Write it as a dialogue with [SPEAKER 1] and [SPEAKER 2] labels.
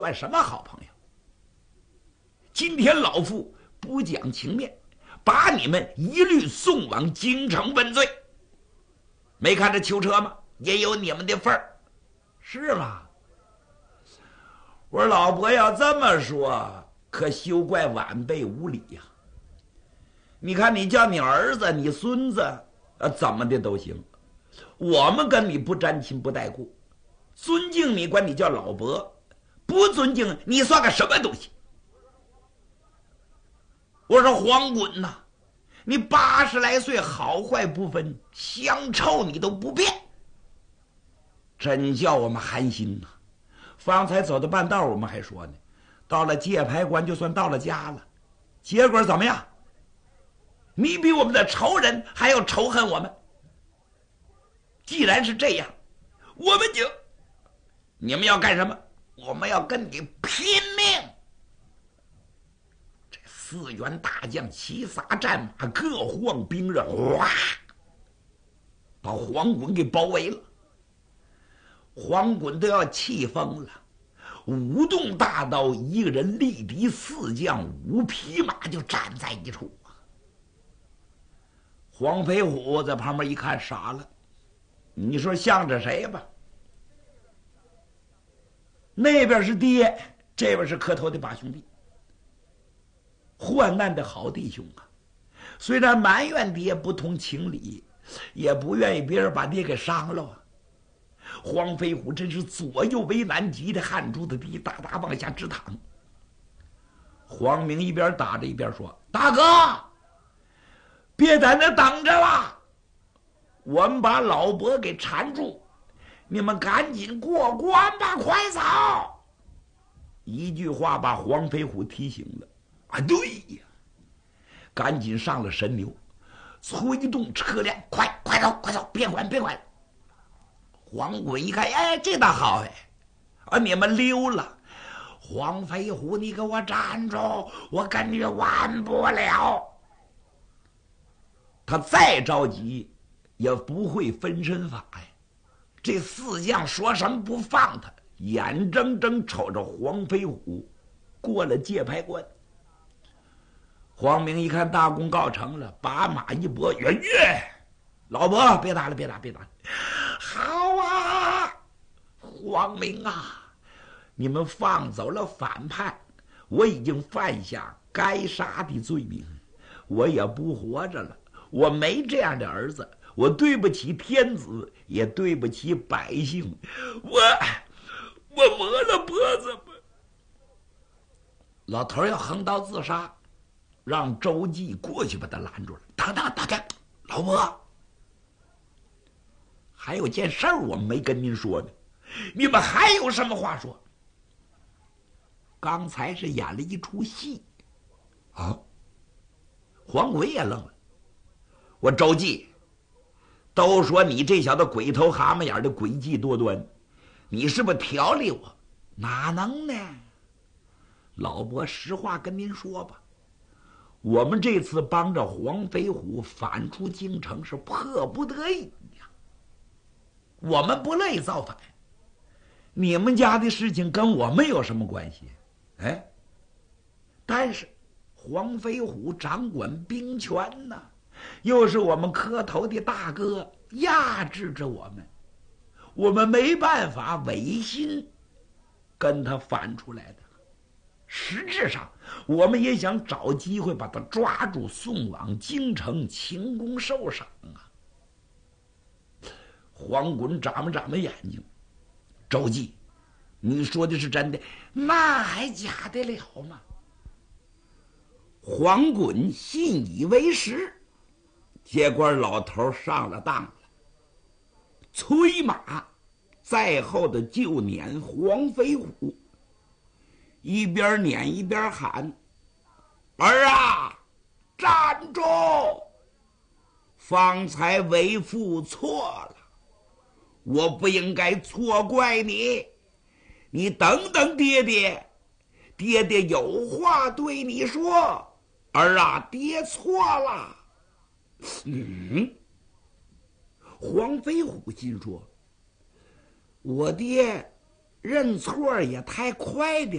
[SPEAKER 1] 算什么好朋友？今天老夫不讲情面，把你们一律送往京城问罪。没看这囚车吗？也有你们的份儿，是吗？我说老伯要这么说，可休怪晚辈无礼呀。你看，你叫你儿子、你孙子，怎么的都行，我们跟你不沾亲不带故，尊敬你管你叫老伯，不尊敬你算个什么东西？我说黄滚呐，你80来岁，好坏不分，香臭你都不变，真叫我们寒心呐。方才走到半道，我们还说呢，到了界牌关就算到了家了，结果怎么样？你比我们的仇人还要仇恨我们。既然是这样，我们就，你们要干什么？我们要跟你拼命。这4员大将齐撒战马，各晃兵刃，哗，把黄滚给包围了。黄滚都要气疯了，5动大刀，一个人力敌4将，5匹马就站在一处。黄飞虎在旁边一看傻了，你说向着谁吧？那边是爹，这边是磕头的8兄弟，患难的好弟兄啊！虽然埋怨爹不通情理，也不愿意别人把爹给伤了啊。黄飞虎真是左右为难，急的汗珠子滴哒哒往下直淌。黄明一边打着一边说：“大哥，别在那等着了，我们把老伯给缠住，你们赶紧过关吧，快走！”一句话把黄飞虎提醒了。啊，对呀，赶紧上了神牛，催动车辆，快走，快走，别管。黄滚一看，哎，这倒好哎，你们溜了。黄飞虎，你给我站住，我跟你玩不了。他再着急也不会分身法呀。这4将说什么不放他，眼睁睁瞅着黄飞虎过了界牌关。黄明一看大功告成了，把马一拨，元月，老伯别打了，别打。好啊，黄明啊，你们放走了反叛，我已经犯下该杀的罪名，我也不活着了。我没这样的儿子，我对不起天子，也对不起百姓，我磨了脖子吧。老头要横刀自杀，让周济过去把他拦住了。等，老伯，还有件事儿我没跟您说呢，你们还有什么话说？刚才是演了一出戏啊。黄滚也愣了。我周济，都说你这小子鬼头蛤蟆眼的诡计多端，你是不是调理我？哪能呢？老伯，实话跟您说吧，我们这次帮着黄飞虎反出京城是迫不得已呀，我们不乐意造反，你们家的事情跟我们有什么关系？哎，但是黄飞虎掌管兵权呢，又是我们磕头的大哥，压制着我们没办法违心跟他反出来的。实质上我们也想找机会把他抓住，送往京城请功受赏啊。黄滚眨巴眼睛，周济，你说的是真的？那还假得了吗？黄滚信以为实，结果老头上了当了，催马在后的就撵黄飞虎，一边撵一边喊：“儿啊，站住！方才为父错了，我不应该错怪你。你等等爹爹，爹爹有话对你说。儿啊，爹错了。”黄飞虎心说：“我爹认错也太快点